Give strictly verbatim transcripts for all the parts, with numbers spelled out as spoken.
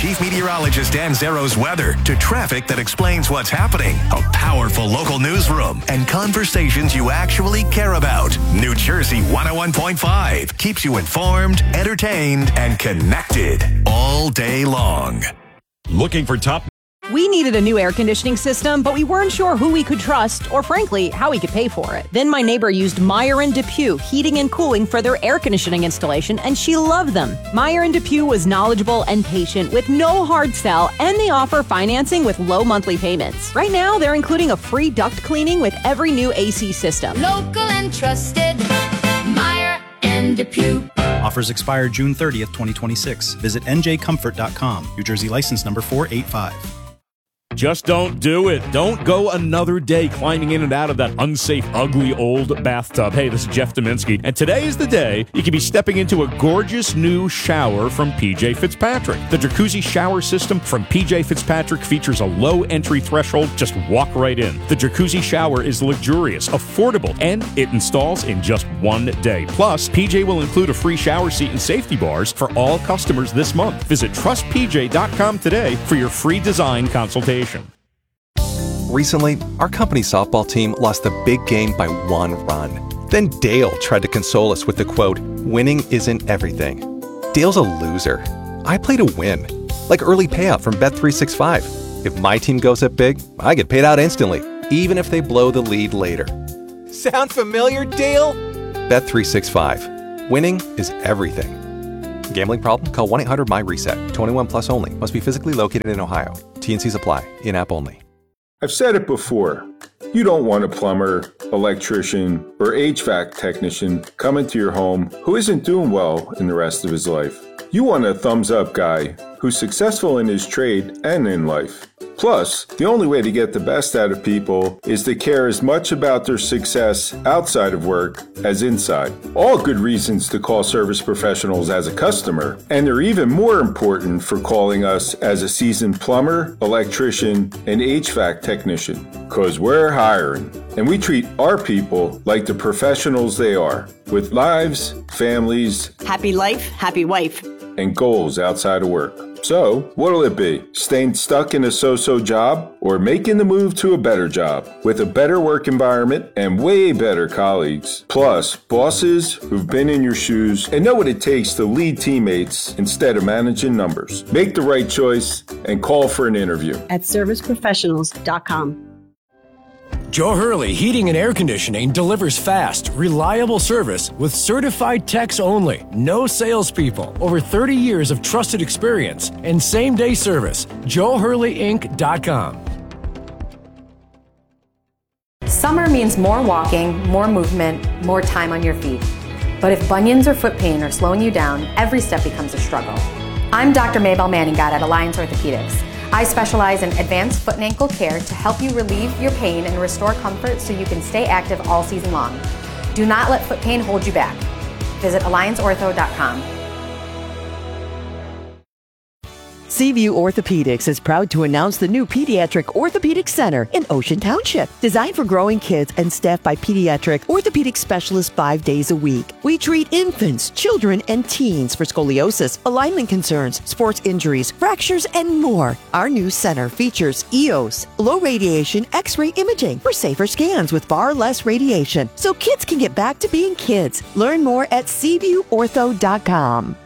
Chief Meteorologist Dan Zero's weather to traffic that explains what's happening, a powerful local newsroom, and conversations you actually care about. New Jersey one oh one point five keeps you informed, entertained, and connected all day long. Looking for top... We needed a new air conditioning system, but we weren't sure who we could trust or, frankly, how we could pay for it. Then my neighbor used Meyer and DePuy Heating and Cooling for their air conditioning installation, and she loved them. Meyer and DePuy was knowledgeable and patient with no hard sell, and they offer financing with low monthly payments. Right now, they're including a free duct cleaning with every new A C system. Local and trusted, Meyer and DePuy. Offers expire June thirtieth, twenty twenty-six. Visit N J comfort dot com. New Jersey license number four eight five. Just don't do it. Don't go another day climbing in and out of that unsafe, ugly, old bathtub. Hey, this is Jeff Dominski, and today is the day you can be stepping into a gorgeous new shower from P J Fitzpatrick. The jacuzzi shower system from P J Fitzpatrick features a low entry threshold. Just walk right in. The jacuzzi shower is luxurious, affordable, and it installs in just one day. Plus, P J will include a free shower seat and safety bars for all customers this month. Visit trust P J dot com today for your free design consultation. Recently, our company softball team lost a big game by one run. Then Dale tried to console us with the quote, "Winning isn't everything." Dale's a loser. I play to win. Like early payout from Bet three sixty-five. If my team goes up big, I get paid out instantly, even if they blow the lead later. Sound familiar, Dale? Bet three sixty-five. Winning is everything. Gambling problem? Call one eight hundred M Y reset. twenty-one plus only. Must be physically located in Ohio. T and Cs apply. In-app only. I've said it before. You don't want a plumber, electrician, or H V A C technician coming to your home who isn't doing well in the rest of his life. You want a thumbs-up guy who's successful in his trade and in life. Plus, the only way to get the best out of people is to care as much about their success outside of work as inside. All good reasons to call Service Professionals as a customer, and they're even more important for calling us as a seasoned plumber, electrician, and H V A C technician. Because we're hiring, and we treat our people like the professionals they are, with lives, families, happy life, happy wife, and goals outside of work. So, what'll it be? Staying stuck in a so-so job or making the move to a better job with a better work environment and way better colleagues? Plus, bosses who've been in your shoes and know what it takes to lead teammates instead of managing numbers. Make the right choice and call for an interview at service professionals dot com. Joe Hurley Heating and Air Conditioning delivers fast, reliable service with certified techs only. No salespeople. Over thirty years of trusted experience and same-day service. Joe Hurley Inc dot com. Summer means more walking, more movement, more time on your feet. But if bunions or foot pain are slowing you down, every step becomes a struggle. I'm Doctor Maybelle Manninghott at Alliance Orthopedics. I specialize in advanced foot and ankle care to help you relieve your pain and restore comfort so you can stay active all season long. Do not let foot pain hold you back. Visit alliance ortho dot com. Seaview Orthopedics is proud to announce the new Pediatric Orthopedic Center in Ocean Township. Designed for growing kids and staffed by pediatric orthopedic specialists five days a week. We treat infants, children, and teens for scoliosis, alignment concerns, sports injuries, fractures, and more. Our new center features E O S, low radiation X-ray imaging for safer scans with far less radiation, so kids can get back to being kids. Learn more at seaview ortho dot com.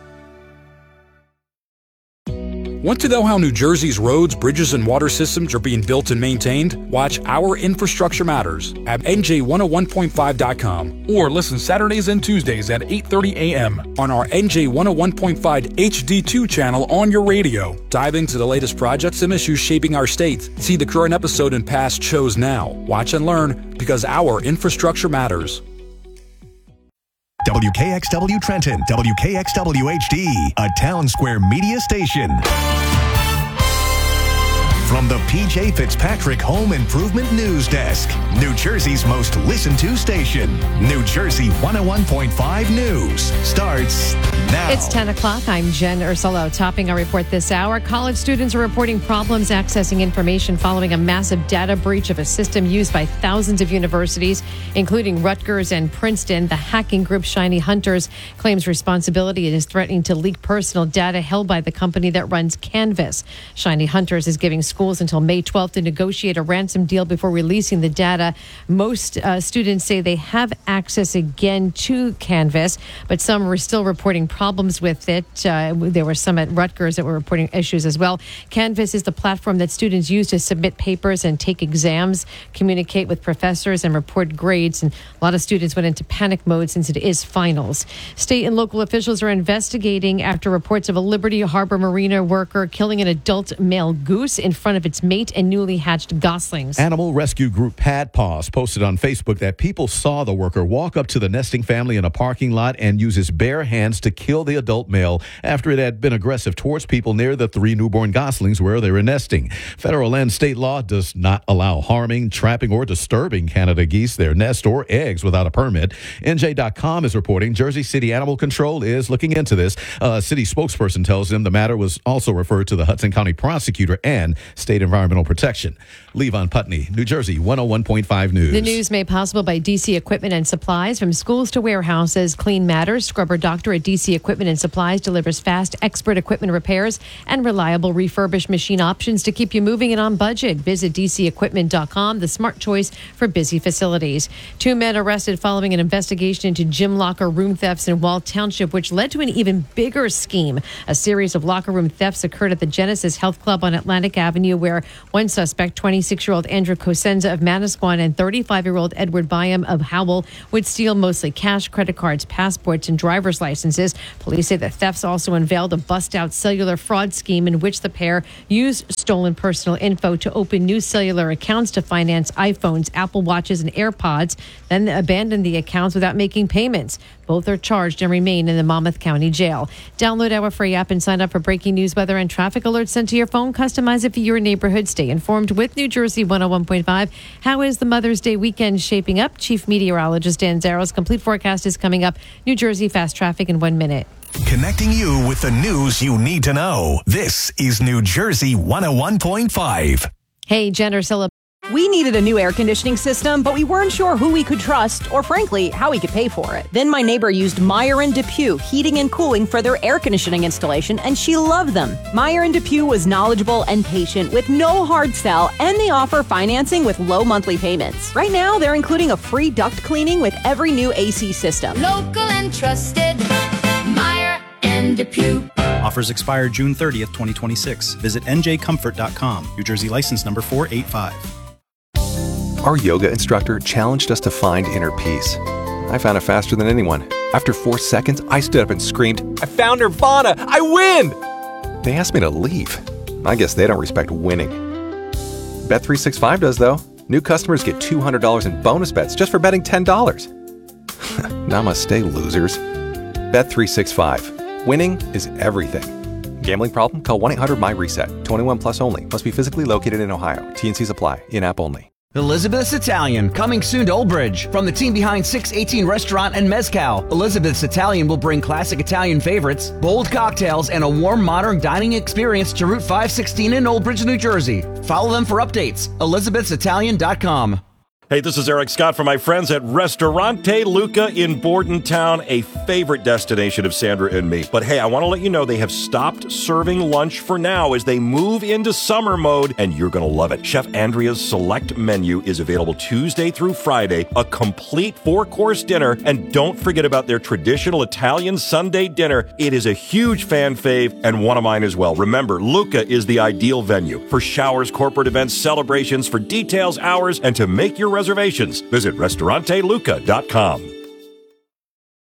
Want to know how New Jersey's roads, bridges, and water systems are being built and maintained? Watch Our Infrastructure Matters at N J one oh one point five dot com or listen Saturdays and Tuesdays at eight thirty a.m. on our N J one oh one point five H D two channel on your radio. Dive into the latest projects and issues shaping our state. See the current episode and past shows now. Watch and learn because our infrastructure matters. W K X W Trenton, W K X W H D, a Town Square media station. from the P J Fitzpatrick Home Improvement News Desk, New Jersey's most listened to station. New Jersey one oh one point five News starts now. It's ten o'clock. I'm Jen Ursulo. Topping our report this hour, college students are reporting problems accessing information following a massive data breach of a system used by thousands of universities, including Rutgers and Princeton. The hacking group Shiny Hunters claims responsibility and is threatening to leak personal data held by the company that runs Canvas. Shiny Hunters is giving schools until May twelfth to negotiate a ransom deal before releasing the data. Most uh, students say they have access again to Canvas, but some were still reporting problems with it. Uh, there were some at Rutgers that were reporting issues as well. Canvas is the platform that students use to submit papers and take exams, communicate with professors, and report grades. And a lot of students went into panic mode since it is finals. State and local officials are investigating after reports of a Liberty Harbor Marina worker killing an adult male goose in front of its mate and newly hatched goslings. Animal rescue group Pad Paws posted on Facebook that people saw the worker walk up to the nesting family in a parking lot and use his bare hands to kill the adult male after it had been aggressive towards people near the three newborn goslings where they were nesting. Federal and state law does not allow harming, trapping, or disturbing Canada geese, their nest, or eggs without a permit. N J dot com is reporting Jersey City Animal Control is looking into this. A city spokesperson tells them the matter was also referred to the Hudson County prosecutor and State Environmental Protection. Levon Putney, New Jersey one oh one point five News. The news made possible by D C Equipment and Supplies. From schools to warehouses, Clean Matters. Scrubber Doctor at D C Equipment and Supplies delivers fast, expert equipment repairs and reliable refurbished machine options to keep you moving and on budget. Visit D C equipment dot com, the smart choice for busy facilities. Two men arrested following an investigation into gym locker room thefts in Wall Township, which led to an even bigger scheme. A series of locker room thefts occurred at the Genesis Health Club on Atlantic Avenue, where one suspect, twenty-six-year-old Andrew Cosenza of Manasquan, and thirty-five-year-old Edward Byam of Howell, would steal mostly cash, credit cards, passports, and driver's licenses. Police say the thefts also unveiled a bust-out cellular fraud scheme in which the pair used stolen personal info to open new cellular accounts to finance iPhones, Apple Watches, and AirPods, then abandoned the accounts without making payments. Both are charged and remain in the Monmouth County Jail. Download our free app and sign up for breaking news, weather, and traffic alerts sent to your phone. Customize it for your neighborhood. Stay informed with New Jersey one oh one point five. How is the Mother's Day weekend shaping up? Chief Meteorologist Dan Zaro's complete forecast is coming up. New Jersey fast traffic in one minute. Connecting you with the news you need to know. This is New Jersey one oh one point five. Hey, Jen Ursulo. We needed a new air conditioning system, but we weren't sure who we could trust or, frankly, how we could pay for it. Then my neighbor used Meyer and DePuy Heating and Cooling for their air conditioning installation, and she loved them. Meyer and DePuy was knowledgeable and patient with no hard sell, and they offer financing with low monthly payments. Right now, they're including a free duct cleaning with every new A C system. Local and trusted, Meyer and DePuy. Offers expire June thirtieth, twenty twenty-six. Visit N J comfort dot com. New Jersey license number four eight five. Our yoga instructor challenged us to find inner peace. I found it faster than anyone. After four seconds, I stood up and screamed, "I found Nirvana! I win!" They asked me to leave. I guess they don't respect winning. Bet three sixty-five does, though. New customers get two hundred dollars in bonus bets just for betting ten dollars. Namaste, losers. Bet three sixty-five. Winning is everything. Gambling problem? Call one eight hundred my reset. twenty-one plus only. Must be physically located in Ohio. T and Cs apply. In-app only. Elizabeth's Italian, coming soon to Old Bridge. From the team behind six eighteen Restaurant and Mezcal, Elizabeth's Italian will bring classic Italian favorites, bold cocktails, and a warm, modern dining experience to Route five sixteen in Old Bridge, New Jersey. Follow them for updates. elizabeths italian dot com. Hey, this is Eric Scott from my friends at Ristorante Luca in Bordentown, a favorite destination of Sandra and me. But hey, I want to let you know they have stopped serving lunch for now as they move into summer mode, and you're going to love it. Chef Andrea's select menu is available Tuesday through Friday, a complete four-course dinner, and don't forget about their traditional Italian Sunday dinner. It is a huge fan fave and one of mine as well. Remember, Luca is the ideal venue for showers, corporate events, celebrations. For details, hours, and to make your reservations, visit restaurante luca dot com.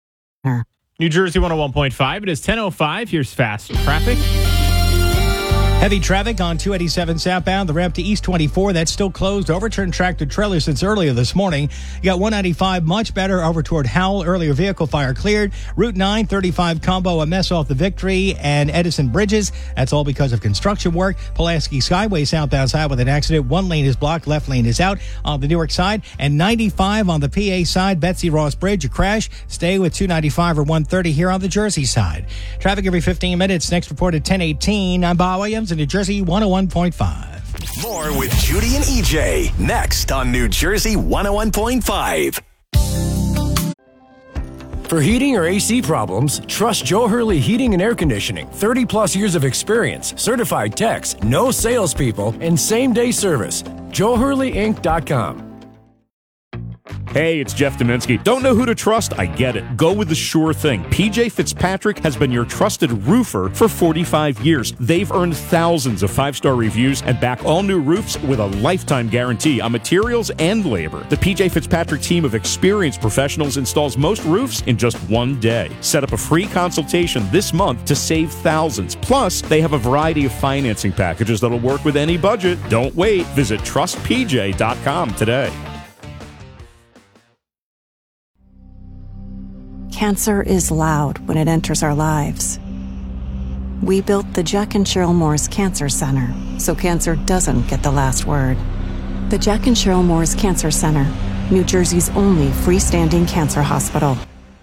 New Jersey one oh one point five. It is ten oh five. Here's fast traffic. Heavy traffic on two eighty-seven southbound, the ramp to East twenty-four. That's still closed. Overturned tractor trailer since earlier this morning. You got one ninety-five much better over toward Howell. Earlier vehicle fire cleared. Route nine thirty-five combo, a mess off the Victory and Edison bridges. That's all because of construction work. Pulaski Skyway southbound side with an accident. One lane is blocked. Left lane is out on the Newark side. And ninety-five on the P A side. Betsy Ross Bridge, a crash. Stay with two ninety-five or one thirty here on the Jersey side. Traffic every fifteen minutes. Next report at ten eighteen. I'm Bob Williams in New Jersey one oh one point five. More with Judy and E J next on New Jersey one oh one point five. For heating or A C problems, trust Joe Hurley Heating and Air Conditioning. thirty plus years of experience, certified techs, no salespeople, and same-day service. Joe Hurley Inc dot com. Hey, it's Jeff Dominski. Don't know who to trust? I get it. Go with the sure thing. P J Fitzpatrick has been your trusted roofer for forty-five years. They've earned thousands of five-star reviews and back all new roofs with a lifetime guarantee on materials and labor. The P J Fitzpatrick team of experienced professionals installs most roofs in just one day. Set up a free consultation this month to save thousands. Plus, they have a variety of financing packages that'll work with any budget. Don't wait. Visit trust p j dot com today. Cancer is loud when it enters our lives. We built the Jack and Cheryl Morris Cancer Center so cancer doesn't get the last word. The Jack and Cheryl Morris Cancer Center, New Jersey's only freestanding cancer hospital.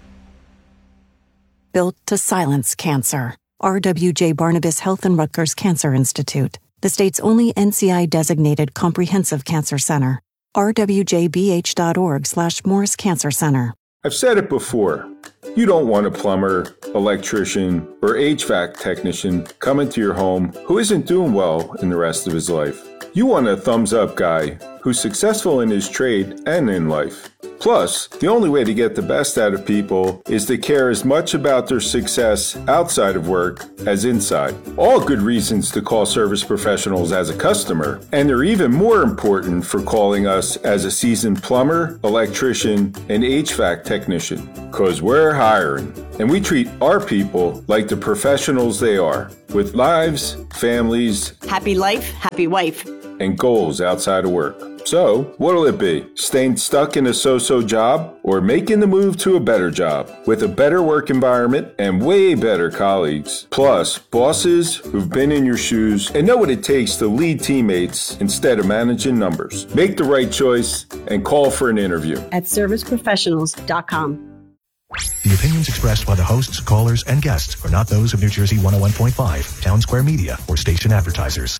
Built to silence cancer. R W J Barnabas Health and Rutgers Cancer Institute, the state's only N C I-designated comprehensive cancer center. r w j b h dot org slash Morris Cancer Center. I've said it before. You don't want a plumber, electrician, or H V A C technician coming to your home who isn't doing well in the rest of his life. You want a thumbs-up guy who's successful in his trade and in life. Plus, the only way to get the best out of people is to care as much about their success outside of work as inside. All good reasons to call Service Professionals as a customer, and they're even more important for calling us as a seasoned plumber, electrician, and H V A C technician. Because we're hiring, and we treat our people like the professionals they are, with lives, families, Happy life, happy wife. and goals outside of work. So, what'll it be? Staying stuck in a so-so job or making the move to a better job with a better work environment and way better colleagues? Plus, bosses who've been in your shoes and know what it takes to lead teammates instead of managing numbers. Make the right choice and call for an interview. At service professionals dot com. The opinions expressed by the hosts, callers, and guests are not those of New Jersey one oh one point five, Town Square Media, or station advertisers.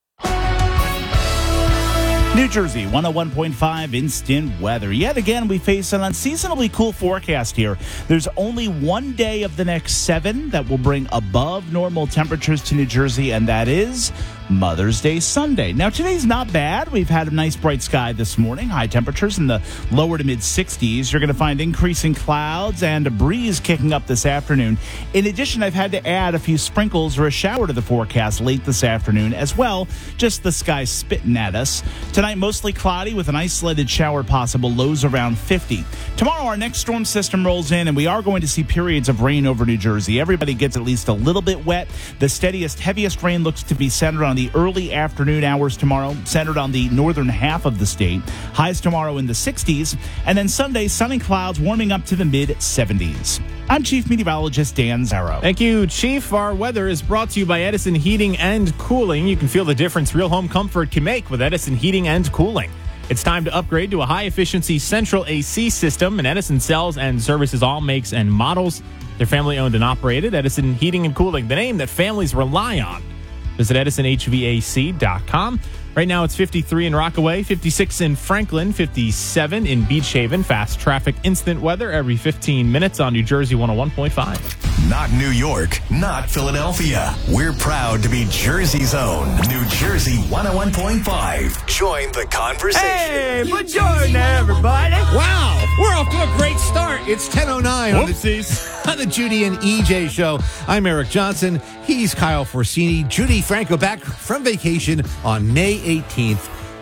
New Jersey one oh one point five instant weather. Yet again, we face an unseasonably cool forecast here. There's only one day of the next seven that will bring above normal temperatures to New Jersey, and that is Mother's Day Sunday. Now, today's not bad. We've had a nice bright sky this morning. High temperatures in the lower to mid sixties. You're going to find increasing clouds and a breeze kicking up this afternoon. In addition, I've had to add a few sprinkles or a shower to the forecast late this afternoon as well. Just the sky spitting at us. Tonight, mostly cloudy with an isolated shower possible, lows around fifty. Tomorrow, our next storm system rolls in, and we are going to see periods of rain over New Jersey. Everybody gets at least a little bit wet. The steadiest, heaviest rain looks to be centered on the early afternoon hours tomorrow, centered on the northern half of the state. Highs tomorrow in the sixties, and then Sunday, sunny clouds warming up to the mid seventies. I'm Chief Meteorologist Dan Zarrow. Thank you, Chief. Our weather is brought to you by Edison Heating and Cooling. You can feel the difference real home comfort can make with Edison Heating and Cooling. It's time to upgrade to a high-efficiency central A C system, and Edison sells and services all makes and models. They're family-owned and operated. Edison Heating and Cooling, the name that families rely on. Visit edison h v a c dot com. Right now it's fifty-three in Rockaway, fifty-six in Franklin, fifty-seven in Beach Haven. Fast traffic instant weather every fifteen minutes on New Jersey one oh one point five. Not New York, not Philadelphia. We're proud to be Jersey's own New Jersey one oh one point five. Join the conversation. Hey, buongiorno, everybody. Wow, we're off to a great start. It's ten oh nine on the, on the Judy and E J show. I'm Eric Johnson. He's Kyle Forsini. Judy Franco back from vacation on May eighteenth.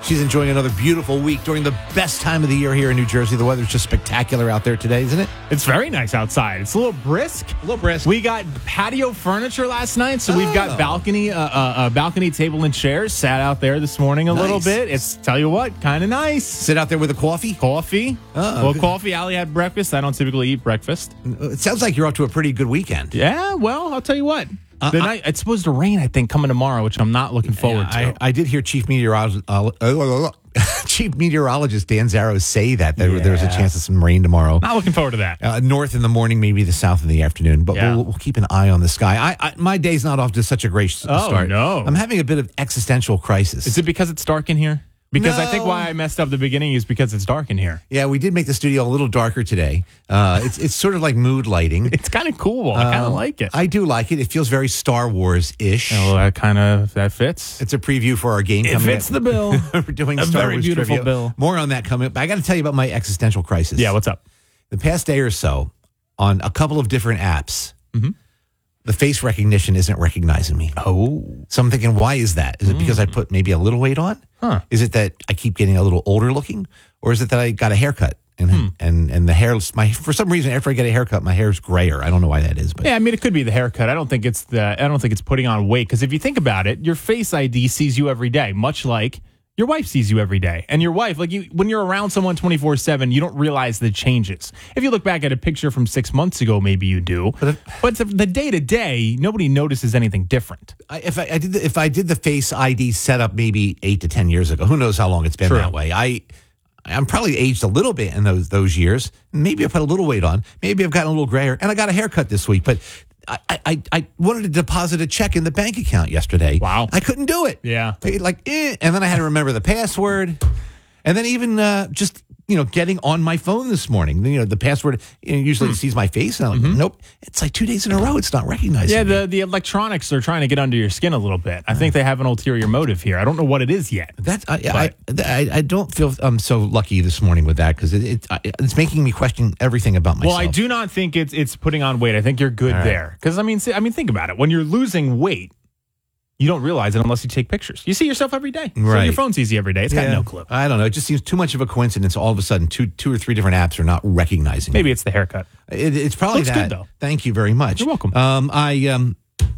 She's enjoying another beautiful week during the best time of the year here in New Jersey. The weather's just spectacular out there today, isn't it? It's very nice outside. It's a little brisk. A little brisk. We got patio furniture last night, so we've got balcony, uh, uh, uh, balcony table and chairs. Sat out there this morning a Nice. little bit. It's tell you what, kind of nice. Sit out there with a coffee? Coffee. Oh, well, good. coffee. Allie had breakfast. I don't typically eat breakfast. It sounds like you're off to a pretty good weekend. Yeah. Well, I'll tell you what. Uh, the I- night it's supposed to rain, I think, coming tomorrow, which I'm not looking forward I, to. I did hear Chief Meteorologist, uh, uh, Chief Meteorologist Dan Zarrow say that there, Yeah. there's a chance of some rain tomorrow. Not looking forward to that. Uh, north in the morning, maybe the south in the afternoon, but Yeah. we'll, we'll keep an eye on the sky. I, I my day's not off to such a great s- Oh, start. no. I'm having a bit of existential crisis. Is it because it's dark in here? Because I think No. why I messed up the beginning is because it's dark in here. Yeah, we did make the studio a little darker today. Uh, it's it's sort of like mood lighting. It's kind of cool. I kind of Um, like it. I do like it. It feels very Star Wars ish. Oh, that kind of that fits. It's a preview for our game It coming fits up. the bill. We're doing A Star very Wars beautiful trivia. bill. More on that coming up. But I got to tell you about my existential crisis. Yeah, what's up? The past day or so, on a couple of different apps, Mhm. the face recognition isn't recognizing me. Oh. So I'm thinking, why is that? Is it because I put maybe a little weight on? Huh. Is it that I keep getting a little older looking? Or is it that I got a haircut? And Hmm. and and the hair, my for some reason, after I get a haircut, my hair's grayer. I don't know why that is, but Yeah, I mean, it could be the haircut. I don't think it's the. I don't think it's putting on weight. Because if you think about it, your Face I D sees you every day, much like your wife sees you every day. And your wife, like you, when you're around someone twenty-four seven, you don't realize the changes. If you look back at a picture from six months ago, maybe you do. But, but the day to day, nobody notices anything different. I, if I, I did the, if I did the Face I D setup maybe eight to ten years ago, who knows how long it's been True. that way? I. I'm probably aged a little bit in those those years. Maybe I put a little weight on. Maybe I've gotten a little grayer, and I got a haircut this week. But I, I, I wanted to deposit a check in the bank account yesterday. Wow. I couldn't do it. Yeah. Like, eh, and then I had to remember the password. And then even uh, just, you know, getting on my phone this morning, you know, the password you know, usually Hmm. sees my face. And I'm like, nope. It's like two days in a row. It's not recognizing Yeah, me. the, the electronics are trying to get under your skin a little bit. I think they have an ulterior motive here. I don't know what it is yet. That's I, I, I I don't feel I'm so lucky this morning with that because it, it I- it's making me question everything about myself. Well, I do not think it's it's putting on weight. I think you're good All right. there. Because I mean, see- I mean, think about it. When you're losing weight, you don't realize it unless you take pictures. You see yourself every day. So Right. your phone sees you every day. It's got Yeah. no clue. I don't know. It just seems too much of a coincidence. All of a sudden, two two or three different apps are not recognizing. Maybe it's the haircut. me. It, it's probably Looks that. good, though. Thank you very much. You're welcome. Um, I um,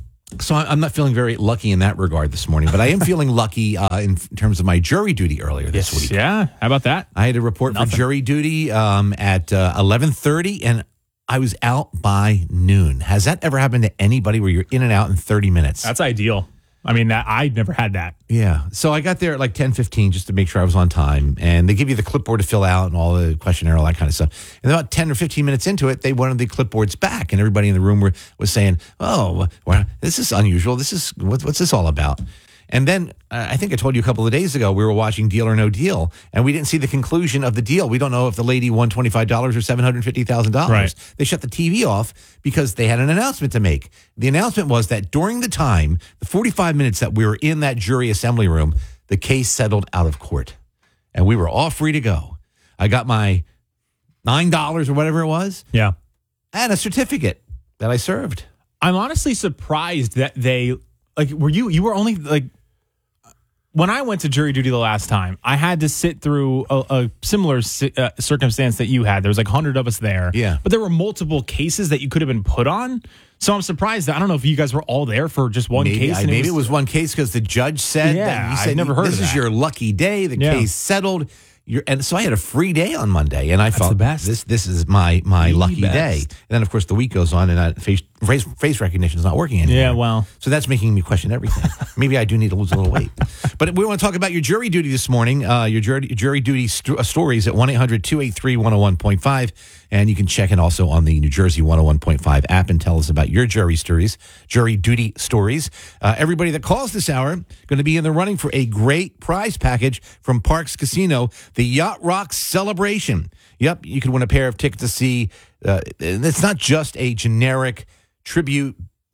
so I- I'm not feeling very lucky in that regard this morning, but I am feeling lucky uh, in terms of my jury duty earlier this week. Yeah. How about that? I had a report Nothing. for jury duty um, at uh, eleven thirty, and I was out by noon. Has that ever happened to anybody where you're in and out in thirty minutes? That's ideal. I mean, that I never had that. Yeah. So I got there at like ten fifteen just to make sure I was on time. And they give you the clipboard to fill out and all the questionnaire, all that kind of stuff. And about ten or fifteen minutes into it, they wanted the clipboards back. And everybody in the room were, was saying, oh, well, this is unusual. This is, what, what's this all about? And then uh, I think I told you a couple of days ago, we were watching Deal or No Deal, and we didn't see the conclusion of the deal. We don't know if the lady won twenty-five dollars or seven hundred fifty thousand dollars. Right. They shut the T V off because they had an announcement to make. The announcement was that during the time, the forty-five minutes that we were in that jury assembly room, the case settled out of court, and we were all free to go. I got my nine dollars or whatever it was, Yeah. and a certificate that I served. I'm honestly surprised that they like were you you were only like when I went to jury duty the last time, I had to sit through a, a similar si- uh, circumstance that you had. There was like one hundred of us there. Yeah. But there were multiple cases that you could have been put on. So I'm surprised that I don't know if you guys were all there for just one maybe, case. I, and maybe it was one case because the judge said Yeah, that he I've said never heard this of is that. your lucky day. The Yeah. case settled. You're, and so I had a free day on Monday, and I felt the best. this this is my my The lucky best. day. And then of course the week goes on, and I, face, face face recognition is not working anymore. Yeah, well. so that's making me question everything. Maybe I do need to lose a little weight. But we want to talk about your jury duty this morning. Uh, your jury jury duty st- uh, stories at one eight hundred two eight three one oh one point five. And you can check in also on the New Jersey one oh one point five app and tell us about your jury stories, jury duty stories. Uh, everybody that calls this hour going to be in the running for a great prize package from Parks Casino, the Yacht Rock Celebration. Yep, you could win a pair of tickets to see. Uh, and it's not just a generic tribute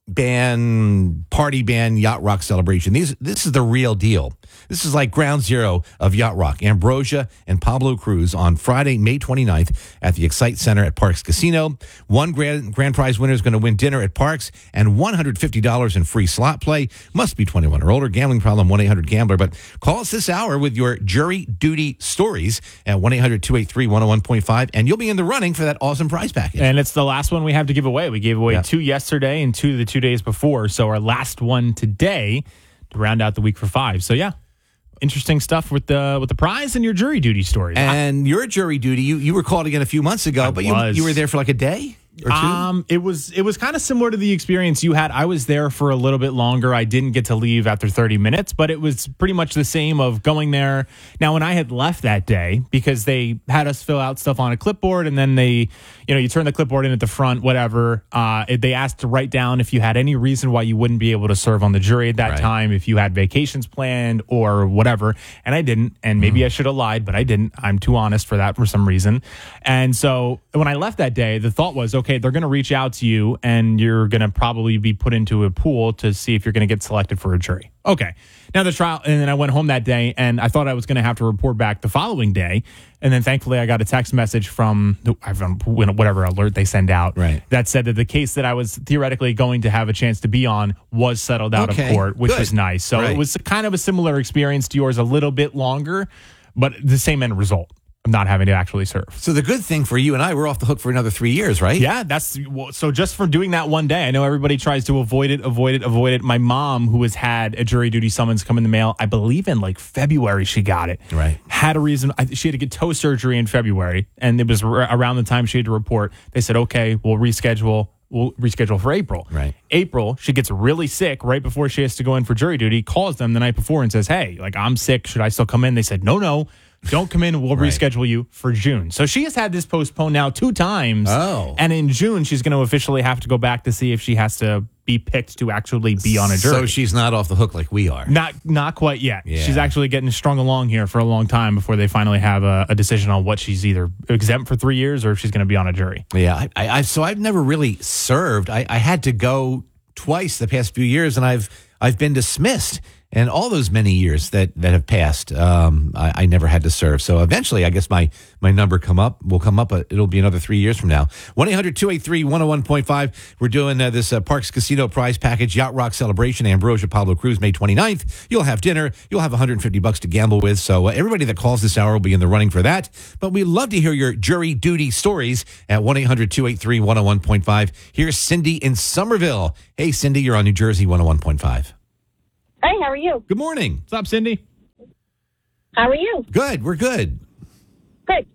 band, party band, yacht rock celebration. These, this is the real deal. This is like ground zero of yacht rock. Ambrosia and Pablo Cruz on Friday, May twenty-ninth at the Excite Center at Parks Casino. One grand, grand prize winner is going to win dinner at Parks and one hundred fifty dollars in free slot play. Must be twenty-one or older. Gambling problem, one eight hundred gambler. But call us this hour with your jury duty stories at one eight hundred two eight three one oh one point five, and you'll be in the running for that awesome prize package. And it's the last one we have to give away. We gave away Yeah. two yesterday and two the two days before. So our last one today to round out the week for five. So yeah, interesting stuff with the with the prize and your jury duty stories. And your jury duty, you, you were called again a few months ago, I but you, was. you were there for like a day or two? Um, it was it was kind of similar to the experience you had. I was there for a little bit longer. I didn't get to leave after thirty minutes, but it was pretty much the same of going there. Now, when I had left that day, because they had us fill out stuff on a clipboard, and then they, you know, you turn the clipboard in at the front, whatever. Uh, it, they asked to write down if you had any reason why you wouldn't be able to serve on the jury at that Right. time, if you had vacations planned or whatever. And I didn't. And maybe Mm. I should have lied, but I didn't. I'm too honest for that for some reason. And so when I left that day, the thought was, okay, they're going to reach out to you and you're going to probably be put into a pool to see if you're going to get selected for a jury. Okay. Now the trial, and then I went home that day and I thought I was going to have to report back the following day. And then thankfully I got a text message from whatever alert they send out Right. that said that the case that I was theoretically going to have a chance to be on was settled out Okay. of court, which Good. was nice. So Right. it was kind of a similar experience to yours, a little bit longer, but the same end result of not having to actually serve. So the good thing for you and I, we're off the hook for another three years, right? Yeah, that's well, so just for doing that one day. I know everybody tries to avoid it, avoid it, avoid it. My mom, who has had a jury duty summons come in the mail, I believe in like February she got it. Right. Had a reason. I, she had to get toe surgery in February, and it was r- around the time she had to report. They said, okay, we'll reschedule. We'll reschedule for April. Right. April, she gets really sick right before she has to go in for jury duty, calls them the night before and says, hey, like I'm sick. Should I still come in? They said, no, no. Don't come in. We'll Right. reschedule you for June. So she has had this postponed now two times. Oh. And in June, she's going to officially have to go back to see if she has to be picked to actually be on a jury. So she's not off the hook like we are. Not not quite yet. Yeah. She's actually getting strung along here for a long time before they finally have a, a decision on what she's either exempt for three years or if she's going to be on a jury. Yeah. I, I, I so I've never really served. I, I had to go twice the past few years, and I've I've been dismissed. And all those many years that, that have passed, um, I, I never had to serve. So eventually, I guess my my number come up will come up. But it'll be another three years from now. one eight hundred two eight three one oh one point five. We're doing uh, this uh, Parks Casino prize package, Yacht Rock Celebration, Ambrosia Pablo Cruz, May twenty-ninth. You'll have dinner. You'll have one hundred fifty bucks to gamble with. So uh, everybody that calls this hour will be in the running for that. But we'd love to hear your jury duty stories at one eight hundred two eight three one oh one point five. Here's Cindy in Somerville. Hey, Cindy, you're on New Jersey one oh one point five. Hey, how are you? Good morning. What's up, Cindy? How are you? Good. We're good. Good.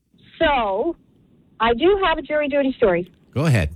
So, I do have a jury duty story. Go ahead.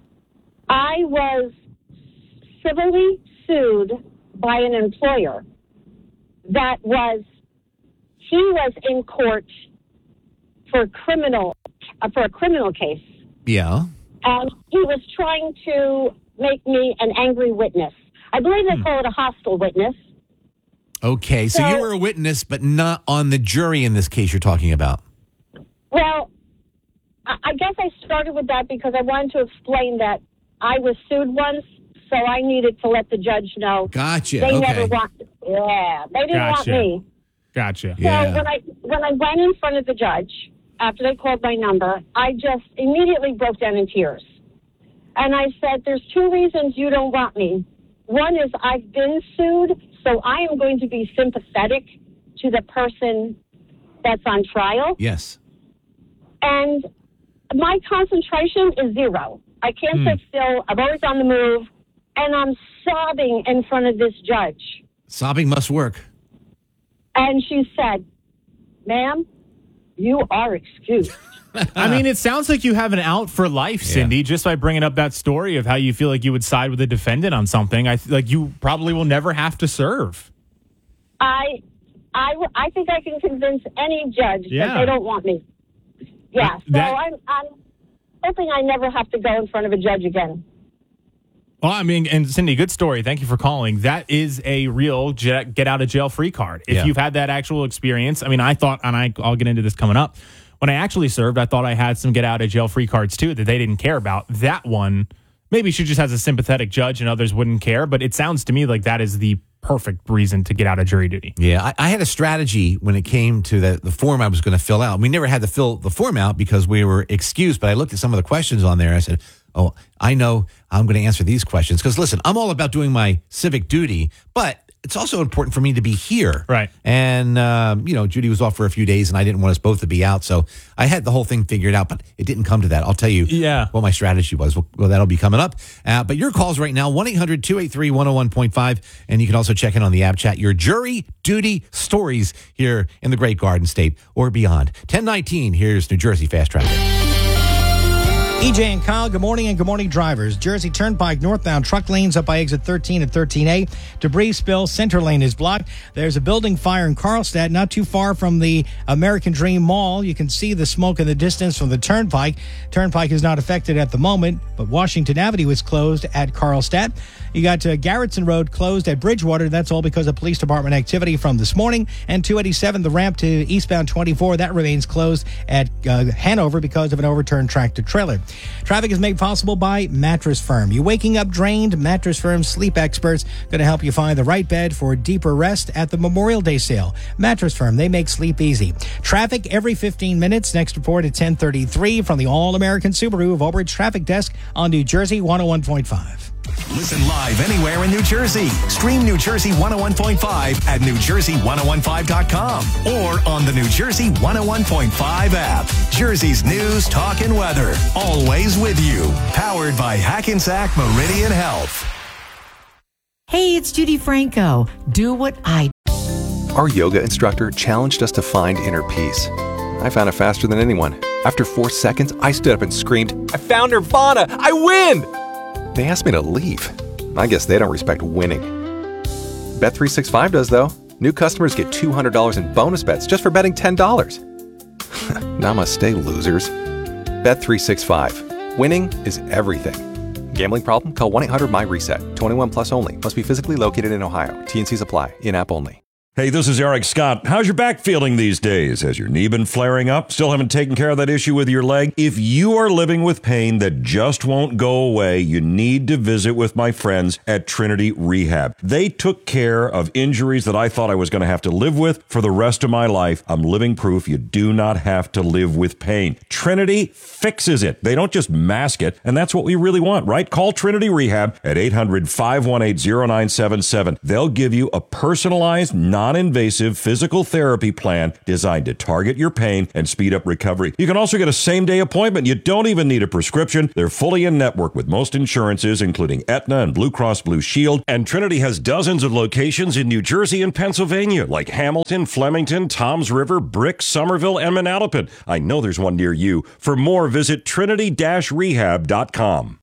I was civilly sued by an employer that was, he was in court for criminal, uh, for a criminal case. Yeah. And he was trying to make me an angry witness. I believe they call it a hostile witness. Okay, so, So- you were a witness, but not on the jury in this case you're talking about. Well, I I guess I started with that because I wanted to explain that I was sued once, so I needed to let the judge know. Gotcha. They okay. never want. Yeah, they didn't Gotcha. want me. Gotcha. So Yeah. when I when I went in front of the judge after they called my number, I just immediately broke down in tears, and I said, "There's two reasons you don't want me. One is I've been sued, so I am going to be sympathetic to the person that's on trial." Yes. And my concentration is zero. I can't Hmm. sit still. I'm always on the move. And I'm sobbing in front of this judge. Sobbing must work. And she said, "Ma'am, you are excused." I mean, it sounds like you have an out for life, Cindy, just by bringing up that story of how you feel like you would side with a defendant on something. I th- like you probably will never have to serve. I, I, w- I think I can convince any judge Yeah. that they don't want me. Yeah, so that- I'm, I'm hoping I never have to go in front of a judge again. Well, I mean, and Cindy, good story. Thank you for calling. That is a real j- get out of jail free card. If Yeah. you've had that actual experience, I mean, I thought, and I, I'll get into this coming up. When I actually served, I thought I had some get out of jail free cards too that they didn't care about. That one, maybe she just has a sympathetic judge and others wouldn't care. But it sounds to me like that is the perfect reason to get out of jury duty. Yeah, I, I had a strategy when it came to the, the form I was going to fill out. We never had to fill the form out because we were excused, but I looked at some of the questions on there. I said, oh, I know I'm going to answer these questions. Because listen, I'm all about doing my civic duty, but it's also important for me to be here. Right. And, um, you know, Judy was off for a few days and I didn't want us both to be out. So I had the whole thing figured out, but it didn't come to that. I'll tell you yeah. what my strategy was. Well, well that'll be coming up. Uh, but your calls right now, one eight hundred two eight three one oh one point five. And you can also check in on the app chat, your jury duty stories here in the Great Garden State or beyond. ten nineteen, here's New Jersey Fast Traffic. E J and Kyle, good morning and good morning, drivers. Jersey Turnpike northbound truck lanes up by exit thirteen and thirteen A. Debris spill, center lane is blocked. There's a building fire in Carlstadt, not too far from the American Dream Mall. You can see the smoke in the distance from the Turnpike. Turnpike is not affected at the moment, but Washington Avenue is closed at Carlstadt. You got uh, Garrettson Road closed at Bridgewater. That's all because of police department activity from this morning. And two eighty-seven, the ramp to eastbound twenty-four, that remains closed at uh, Hanover because of an overturned tractor trailer. Traffic is made possible by Mattress Firm. You waking up drained? Mattress Firm's sleep experts going to help you find the right bed for deeper rest at the Memorial Day sale. Mattress Firm, they make sleep easy. Traffic every fifteen minutes. Next report at ten thirty-three from the All-American Subaru of Overage Traffic Desk on New Jersey one oh one point five. Listen live anywhere in New Jersey. Stream New Jersey one oh one point five at New Jersey one oh one five dot com or on the New Jersey one oh one point five app. Jersey's news, talk, and weather. Always with you. Powered by Hackensack Meridian Health. Hey, it's Judy Franco. Do what I do. Our yoga instructor challenged us to find inner peace. I found it faster than anyone. After four seconds, I stood up and screamed, "I found Nirvana! I win!" They asked me to leave. I guess they don't respect winning. Bet three sixty-five does, though. New customers get two hundred dollars in bonus bets just for betting ten dollars. Namaste, losers. Bet three sixty-five. Winning is everything. Gambling problem? Call one eight hundred my reset. twenty-one plus only. Must be physically located in Ohio. T N Cs apply. In-app only. Hey, this is Eric Scott. How's your back feeling these days? Has your knee been flaring up? Still haven't taken care of that issue with your leg? If you are living with pain that just won't go away, you need to visit with my friends at Trinity Rehab. They took care of injuries that I thought I was going to have to live with for the rest of my life. I'm living proof you do not have to live with pain. Trinity fixes it. They don't just mask it, and that's what we really want, right? Call Trinity Rehab at eight hundred, five one eight, oh nine seven seven. They'll give you a personalized, non non-invasive physical therapy plan designed to target your pain and speed up recovery. You can also get a same-day appointment. You don't even need a prescription. They're fully in network with most insurances, including Aetna and Blue Cross Blue Shield. And Trinity has dozens of locations in New Jersey and Pennsylvania, like Hamilton, Flemington, Toms River, Brick, Somerville, and Manalapan. I know there's one near you. For more, visit trinity dash rehab dot com.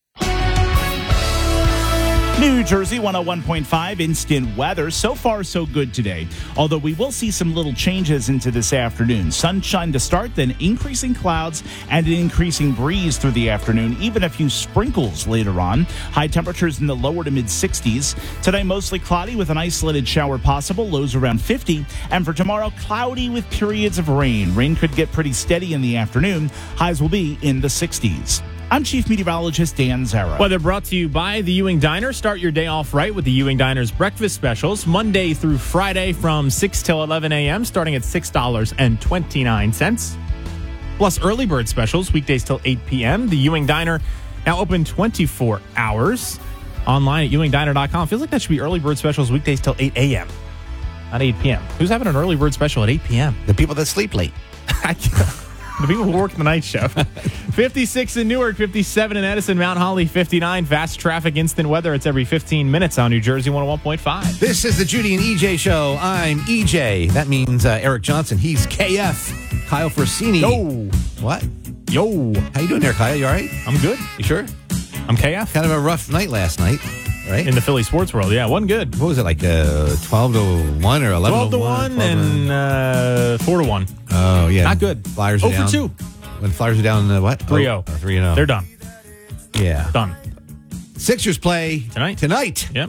New Jersey one oh one point five instant weather. So far, so good today. Although we will see some little changes into this afternoon. Sunshine to start, then increasing clouds and an increasing breeze through the afternoon. Even a few sprinkles later on. High temperatures in the lower to mid sixties. Today, mostly cloudy with an isolated shower possible. Lows around fifty. And for tomorrow, cloudy with periods of rain. Rain could get pretty steady in the afternoon. Highs will be in the sixties. I'm Chief Meteorologist Dan Zara. Weather brought to you by the Ewing Diner. Start your day off right with the Ewing Diner's breakfast specials. Monday through Friday from six till eleven a.m., starting at six dollars and twenty-nine cents. Plus early bird specials, weekdays till eight p.m. The Ewing Diner now open twenty-four hours. Online at ewing diner dot com. Feels like that should be early bird specials, weekdays till eight a.m., not eight p.m. Who's having an early bird special at eight p.m.? The people that sleep late. The people who work the night shift. fifty-six in Newark, fifty-seven in Edison, Mount Holly, fifty-nine. Fast traffic, instant weather. It's every fifteen minutes on New Jersey one oh one point five. This is the Judy and E J show. I'm E J. That means uh, Eric Johnson. He's K F. Kyle Forsini. Yo. What? Yo. How you doing there, Kyle? You all right? I'm good. You sure? I'm K F. Kind of a rough night last night, right? In the Philly sports world, yeah. Wasn't good. What was it, like uh, twelve to one or eleven to one? twelve to one and uh, four to one. Oh, yeah. Not good. Flyers are down. oh for two. When Flyers are down, uh, what? three oh. Oh, three and oh. They're done. Yeah. Done. Sixers play tonight. Tonight. Yep.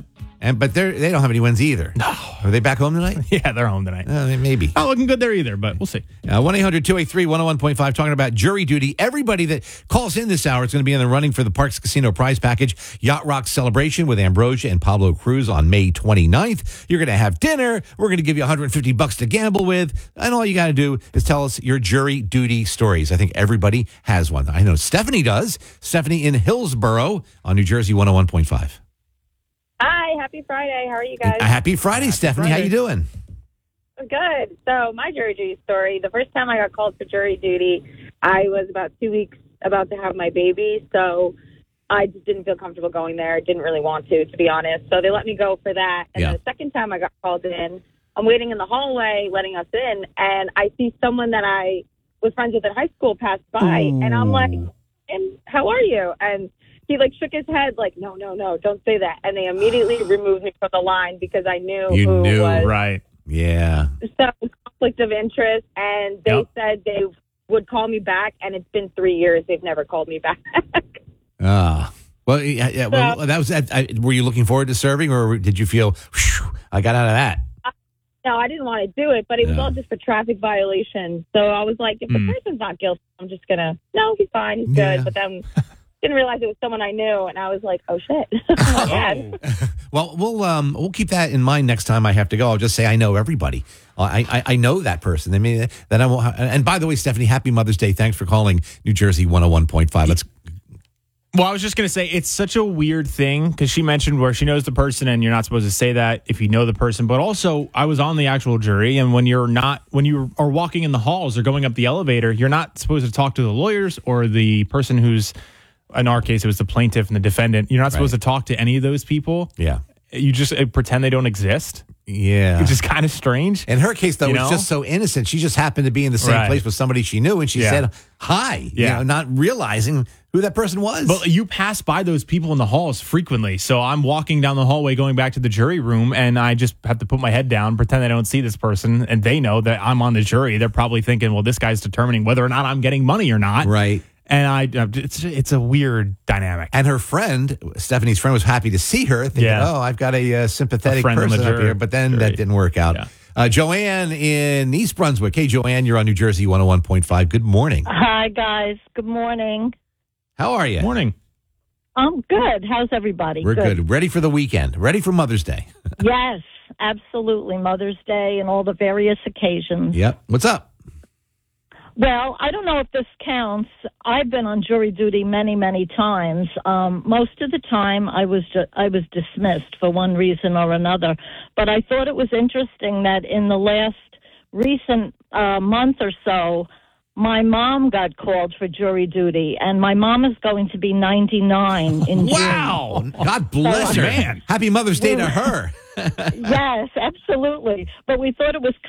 And but they they don't have any wins either. No. Are they back home tonight? Yeah, they're home tonight. Uh, maybe. Not looking good there either, but we'll see. one eight hundred two eight three one oh one point five talking about jury duty. Everybody that calls in this hour is going to be in the running for the Parks Casino prize package, Yacht Rock Celebration with Ambrosia and Pablo Cruz on May twenty-ninth. You're going to have dinner. We're going to give you one hundred fifty bucks to gamble with. And all you got to do is tell us your jury duty stories. I think everybody has one. I know Stephanie does. Stephanie in Hillsborough on New Jersey one oh one point five. Hi, happy Friday. How are you guys? Happy Friday, happy Stephanie. Friday. How you doing? Good. So my jury duty story, the first time I got called for jury duty, I was about two weeks about to have my baby. So I just didn't feel comfortable going there. Didn't really want to, to be honest. So they let me go for that. And yeah. then the second time I got called in, I'm waiting in the hallway, letting us in, and I see someone that I was friends with in high school pass by. Ooh. And I'm like, and how are you? And he like shook his head like, no, no, no, don't say that. And they immediately removed me from the line because I knew you who knew, was. right. Yeah. Some conflict of interest. And they yep. said they would call me back. And it's been three years. They've never called me back. Ah. uh, well, yeah, yeah, well, so, that was. I, were you looking forward to serving, or did you feel, whew, I got out of that? Uh, no, I didn't want to do it, but it was yeah. all just for traffic violation. So I was like, if mm. the person's not guilty, I'm just going to, no, he's fine, he's yeah. good. But then didn't realize it was someone I knew, and I was like, oh, shit. oh. Well, we'll um, we'll keep that in mind next time I have to go. I'll just say I know everybody. I I, I know that person. I mean, that I won't. And by the way, Stephanie, happy Mother's Day. Thanks for calling New Jersey one oh one point five. Let's. Well, I was just going to say, it's such a weird thing because she mentioned where she knows the person and you're not supposed to say that if you know the person. But also, I was on the actual jury, and when you're not, when you are walking in the halls or going up the elevator, you're not supposed to talk to the lawyers or the person who's, in our case, it was the plaintiff and the defendant. You're not supposed right. to talk to any of those people. Yeah. You just uh, pretend they don't exist. Yeah. Which is kind of strange. In her case, though, you it was know? just so innocent. She just happened to be in the same right. place with somebody she knew, and she yeah. said hi, yeah. you know, not realizing who that person was. But you pass by those people in the halls frequently. So I'm walking down the hallway going back to the jury room, and I just have to put my head down, pretend I don't see this person, and they know that I'm on the jury. They're probably thinking, well, this guy's determining whether or not I'm getting money or not. Right. And I, it's it's a weird dynamic. And her friend, Stephanie's friend, was happy to see her, thinking, yeah. oh, I've got a uh, sympathetic a person up here. But then jury. that didn't work out. Yeah. Uh, Joanne in East Brunswick. Hey, Joanne, you're on New Jersey one oh one point five. Good morning. Hi, guys. Good morning. How are you? Morning. I'm good. How's everybody? We're good. good. Ready for the weekend. Ready for Mother's Day. Yes, absolutely. Mother's Day and all the various occasions. Yep. What's up? Well, I don't know if this counts. I've been on jury duty many, many times. Um, most of the time, I was ju- I was dismissed for one reason or another. But I thought it was interesting that in the last recent uh, month or so, my mom got called for jury duty, and my mom is going to be ninety-nine in wow. June. Wow! God bless so, her. Man. Happy Mother's Day to her. Yes, absolutely. But we thought it was